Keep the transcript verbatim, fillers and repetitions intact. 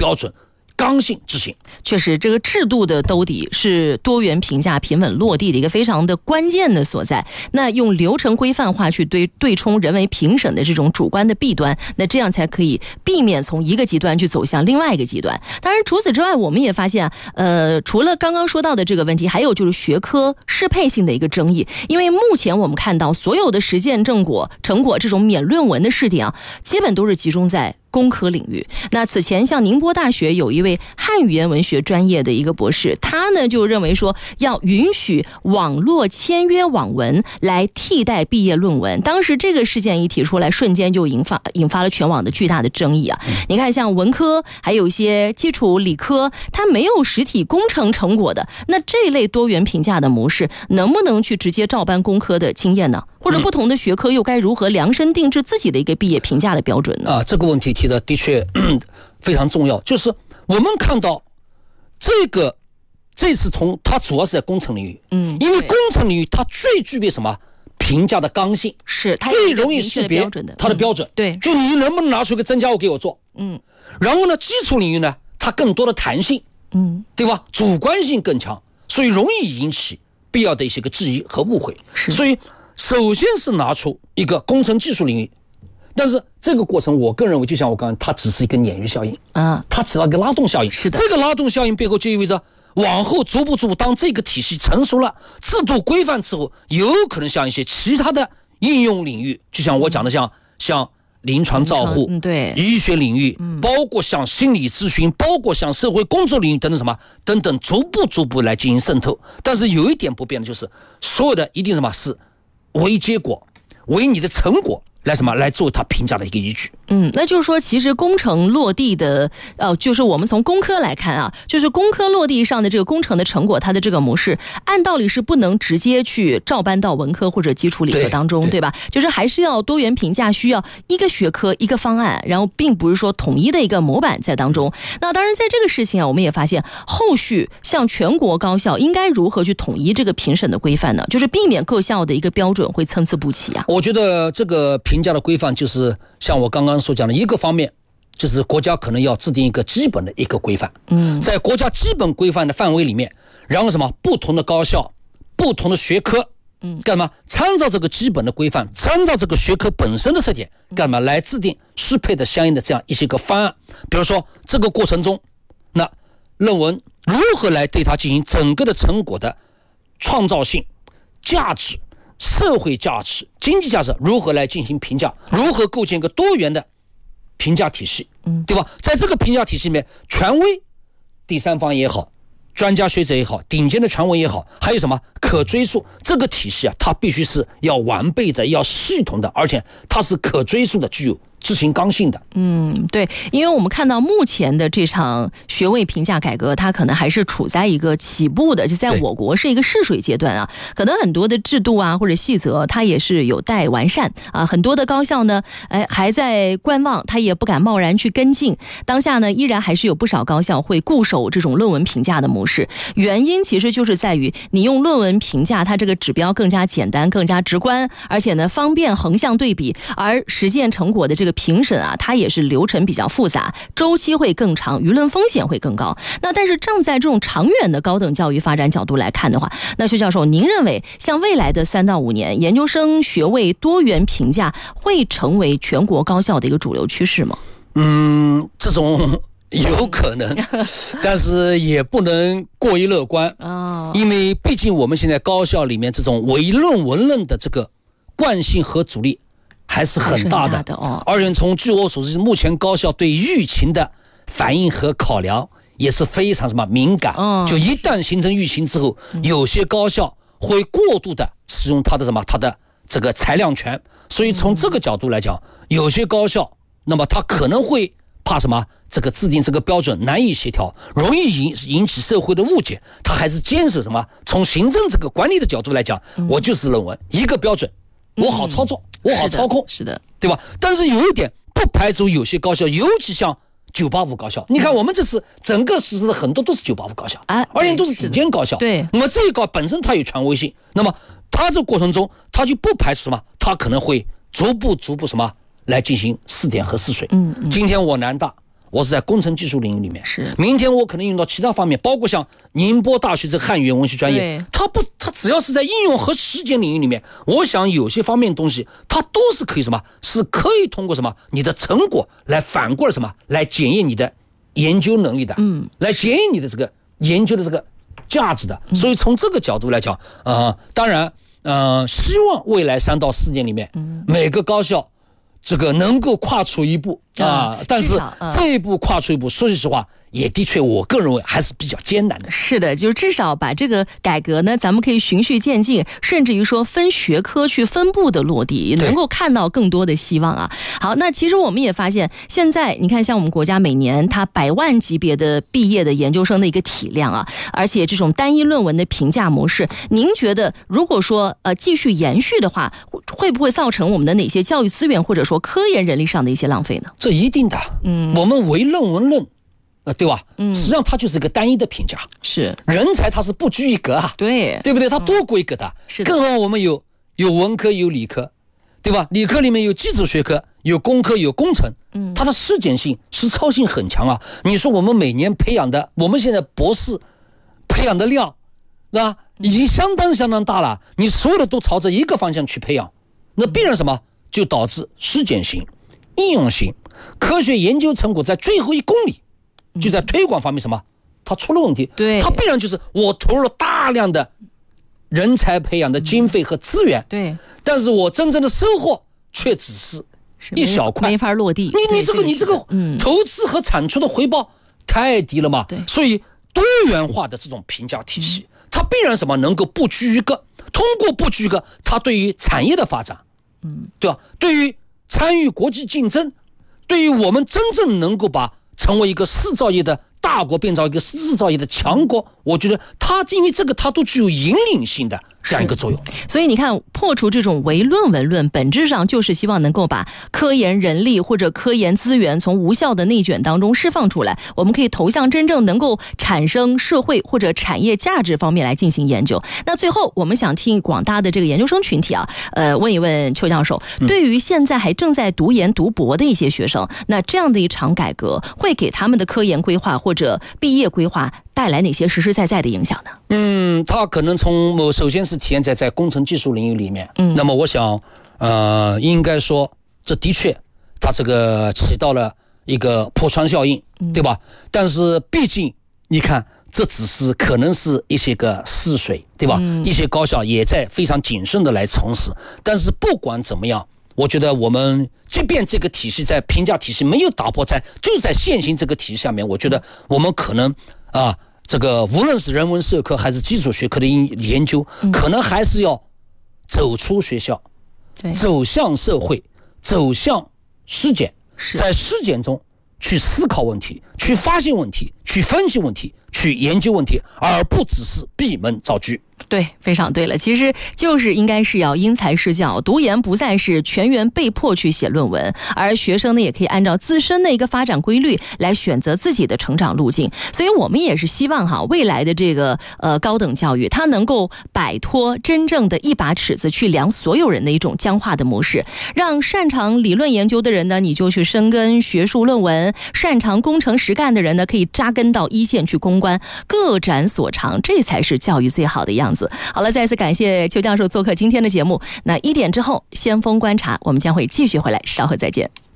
标准刚性执行。 确实，这个制度的兜底是多元评价平稳落地的一个非常的关键的所在。那用流程规范化去对对冲人为评审的这种主观的弊端，那这样才可以避免从一个极端去走向另外一个极端。当然，除此之外，我们也发现啊，呃，除了刚刚说到的这个问题，还有就是学科适配性的一个争议。因为目前我们看到所有的实践正果成果这种免论文的试点啊，基本都是集中在工科领域。那此前像宁波大学有一位汉语言文学专业的一个博士，他呢就认为说要允许网络签约网文来替代毕业论文。当时这个事件一提出来，瞬间就引发引发了全网的巨大的争议啊！你看，像文科还有一些基础理科，它没有实体工程成果的，那这类多元评价的模式能不能去直接照搬工科的经验呢？或者不同的学科又该如何量身定制自己的一个毕业评价的标准呢？ 啊，这个问题提的的确非常重要。就是我们看到这个这次从它主要是在工程领域，嗯，因为工程领域它最具备什么评价的刚性， 是它最容易识别它的标准。 嗯、对， 就你能不能拿出一个增加物给我做，嗯，然后呢，基础领域呢，它更多的弹性，嗯，对吧？主观性更强，所以容易引起必要的一些个质疑和误会。所以首先是拿出一个工程技术领域，但是这个过程我个人认为就像我刚刚，它只是一个鲶鱼效应啊，它起到一个拉动效应。 是的， 这个拉动效应背后就意味着往后逐步逐步，当这个体系成熟了，制度规范之后，有可能像一些其他的应用领域，就像我讲的像、嗯、像临床照护、 嗯、对， 医学领域、嗯，包括像心理咨询，包括像社会工作领域等等什么等等，逐步逐步来进行渗透。但是有一点不变的就是，所有的一定什么是为结果，为你的成果来什么来做它评价的一个依据。 嗯，那就是说其实工程落地的呃，就是我们从工科来看啊，就是工科落地上的这个工程的成果，它的这个模式按道理是不能直接去照搬到文科或者基础理科当中， 对, 对吧？就是还是要多元评价，需要一个学科一个方案，然后并不是说统一的一个模板在当中。那当然在这个事情啊，我们也发现后续像全国高校应该如何去统一这个评审的规范呢？就是避免各校的一个标准会参差不齐啊。 我觉得这个评价的规范就是像我刚刚所讲的一个方面，就是国家可能要制定一个基本的一个规范，嗯，在国家基本规范的范围里面，然后什么不同的高校、不同的学科，嗯，干嘛参照这个基本的规范，参照这个学科本身的特点，干嘛来制定适配的相应的这样一些个方案。比如说这个过程中，那论文如何来对它进行整个的成果的创造性、价值、社会价值、经济价值如何来进行评价，如何构建一个多元的评价体系，对吧？在这个评价体系里面，权威第三方也好，专家学者也好，顶尖的权威也好，还有什么可追溯，这个体系啊，它必须是要完备的，要系统的，而且它是可追溯的，具有执行刚性的。 嗯，对，因为我们看到目前的这场学位评价改革，它可能还是处在一个起步的，就在我国是一个试水阶段啊，可能很多的制度啊或者细则它也是有待完善啊，很多的高校呢，哎还在观望，它也不敢贸然去跟进。当下呢，依然还是有不少高校会固守这种论文评价的模式，原因其实就是在于你用论文评价，它这个指标更加简单、更加直观，而且呢方便横向对比，而实践成果的这个评审啊，它也是流程比较复杂，周期会更长，舆论风险会更高。那但是站在这种长远的高等教育发展角度来看的话，那薛教授，您认为像未来的三到五年，研究生学位多元评价会成为全国高校的一个主流趋势吗？ 嗯，这种有可能，但是也不能过于乐观，哦，因为毕竟我们现在高校里面这种唯论文论的这个惯性和阻力还是很大的，的哦，而且从据我所知，目前高校对疫情的反应和考量也是非常什么敏感，哦，就一旦形成疫情之后，嗯，有些高校会过度的使用它的什么它的这个裁量权，所以从这个角度来讲，嗯，有些高校那么它可能会怕什么这个制定这个标准难以协调，容易引引起社会的误解，它还是坚守什么从行政这个管理的角度来讲，嗯，我就是论文一个标准，我好操作，嗯，我好操控， 是的， 对吧？但是有一点不排除有些高校，尤其像九八五高校，你看我们这次整个实施的很多都是九八五高校，啊，而且都是顶尖高校， 对。 那么这一高本身它有权威性，那么它这个过程中，它就不排除什么，它可能会逐步逐步什么来进行试点和试水。嗯嗯，今天我南大， 我是在工程技术领域里面， 是明天我可能用到其他方面，包括像宁波大学这个汉语言文学专业，它不，它只要是在应用和实践领域里面，我想有些方面的东西，它都是可以什么，是可以通过什么你的成果来反过来什么来检验你的研究能力的，嗯，来检验你的这个研究的这个价值的。所以从这个角度来讲，呃，当然，呃，希望未来三到四年里面，每个高校这个能够跨出一步啊、呃，但是这一步跨出一步，说句实话，也的确，我个人认为还是比较艰难的。 是的，就是至少把这个改革呢，咱们可以循序渐进，甚至于说分学科去分步的落地，能够看到更多的希望啊。好，那其实我们也发现，现在你看，像我们国家每年它百万级别的毕业的研究生的一个体量啊，而且这种单一论文的评价模式，您觉得如果说呃继续延续的话，会不会造成我们的哪些教育资源或者说科研人力上的一些浪费呢？ 这一定的，嗯，我们唯论文论。呃，对吧？嗯，实际上它就是一个单一的评价， 是人才，它是不拘一格啊， 对， 对不对？它多规格的，嗯、是的。更何况我们有有文科有理科，对吧？理科里面有基础学科，有工科有工程，嗯，它的实践性、实操性很强啊。你说我们每年培养的，我们现在博士培养的量，是吧？已经相当相当大了。你所有的都朝着一个方向去培养，那必然什么？就导致实践性、应用性、科学研究成果在最后一公里。就在推广方面什么，它出了问题， 对， 它必然就是我投入了大量的人才培养的经费和资源， 对， 但是我真正的收获却只是一小块， 没法落地。 你你这个你这个投资和产出的回报太低了嘛？ 对， 所以多元化的这种评价体系，它必然什么能够不拘一格，通过不拘一格，它对于产业的发展，嗯，对吧？对于参与国际竞争，对于我们真正能够把成为一个制造业的大国，变成一个制造业的强国，我觉得它因为这个它都具有引领性的这样一个作用。 所以你看，破除这种唯论文论，本质上就是希望能够把科研人力或者科研资源从无效的内卷当中释放出来，我们可以投向真正能够产生社会或者产业价值方面来进行研究。那最后我们想听广大的这个研究生群体啊，呃，问一问邱教授，对于现在还正在读研读博的一些学生，那这样的一场改革会给他们的科研规划或者毕业规划带来哪些实实在在的影响呢？ 嗯，它可能从某首先是体现在在工程技术领域里面。嗯，那么我想，呃，应该说，这的确，它这个起到了一个破窗效应，对吧？嗯、但是毕竟，你看，这只是可能是一些个试水，对吧？嗯、一些高校也在非常谨慎的来从事。但是不管怎么样，我觉得我们即便这个体系在评价体系没有打破，在就是在现行这个体系下面，我觉得我们可能啊。这个无论是人文社科还是基础学科的研究，可能还是要走出学校，走向社会，走向实践，在实践中去思考问题，去发现问题，去分析问题，去研究问题，而不只是闭门造车。 对，非常对了，其实就是应该是要因材施教，读研不再是全员被迫去写论文，而学生呢也可以按照自身的一个发展规律来选择自己的成长路径。所以我们也是希望哈，未来的这个呃高等教育，它能够摆脱真正的一把尺子去量所有人的一种僵化的模式，让擅长理论研究的人呢，你就去深耕学术论文；擅长工程实干的人呢，可以扎根到一线去攻关，各展所长，这才是教育最好的样子。好了，再次感谢邱教授做客今天的节目。那一点之后，先锋观察，我们将会继续回来，稍后再见。